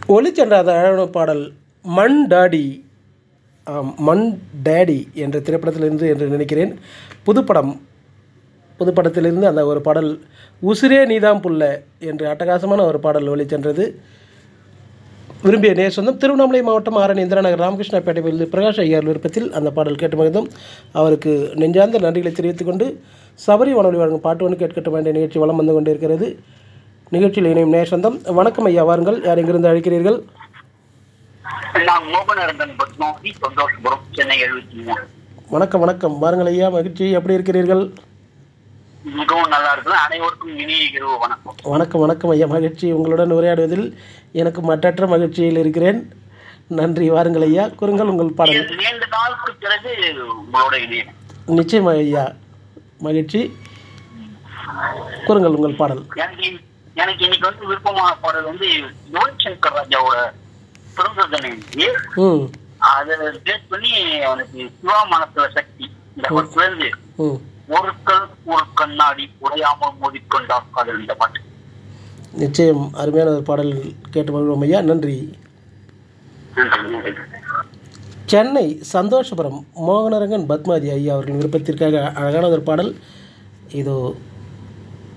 ஒளிச்சென்ற அந்த அழகான பாடல் மண் டாடி மண் டேடி என்ற திரைப்படத்திலிருந்து என்று நினைக்கிறேன். புதுப்படம் புதுப்படத்திலிருந்து அந்த ஒரு பாடல் உசிரே நீதாம் புல்ல என்று அட்டகாசமான ஒரு பாடல் ஒளிச்சென்றது. விரும்பிய நேசந்தம் திருவண்ணாமலை மாவட்டம் ஆரணி இந்திரநகர் ராமகிருஷ்ணப்பேட்டையிலிருந்து பிரகாஷ் ஐயர் விருப்பத்தில் அந்த பாடல் கேட்டு மகிழ்ந்தோம். அவருக்கு நெஞ்சார்ந்த நன்றிகளை தெரிவித்துக் கொண்டு சபரி வானொலி வழங்கும் பாட்டு ஒன்று கேட்கட்ட வேண்டிய நிகழ்ச்சி வலம் வந்து கொண்டிருக்கிறது. நிகழ்ச்சியில் இணையும் நேசந்தம். வணக்கம் ஐயா, வாருங்கள். யார் எங்கிருந்து அழைக்கிறீர்கள்? நான் மோகனரங்கன் பத்மாவதி, சந்தோஷபுரம், சென்னை 73. வணக்கம் வணக்கம், வாருங்கள் ஐயா. மகிழ்ச்சி, எப்படி இருக்கிறீர்கள்? மிகவும் நல்லா இருக்கு. அனைவருக்கும் இனிய இரவு வணக்கம். வணக்கம் வணக்கம் ஐயா, மகிழ்ச்சி. உங்களுடன் உரையாடுவதில் எனக்கு மற்றற்ற மகிழ்ச்சியில் இருக்கிறேன். நன்றி. வாருங்கள் ஐயா, கூறுங்கள் உங்கள் பாடல். நீண்ட நாளுக்கு பிறகு உங்களோட இணையம். நிச்சயமாக ஐயா, மகிழ்ச்சி. கூறுங்கள் உங்கள் பாடல். எனக்கு இன்னைக்கு விருப்பமான பாடல் யுவன் சங்கர் ராஜாவோட பிறந்த தினம். அதை பேஸ் பண்ணி அவனுக்கு சிவா மனசுல சக்தி இந்த படத்துல ஒரு கல் ஒரு கண்ணாடி உடையாமல் மோதிக்கொண்டார் காதல் இந்த பாட்டு. நிச்சயம் அருமையான ஒரு பாடல் கேட்டு வருவோம் ஐயா. நன்றி. சென்னை சந்தோஷபுரம் மோகனரங்கன் பத்மாதி ஐயா அவர்களின் விருப்பத்திற்காக அழகான ஒரு பாடல் இதோ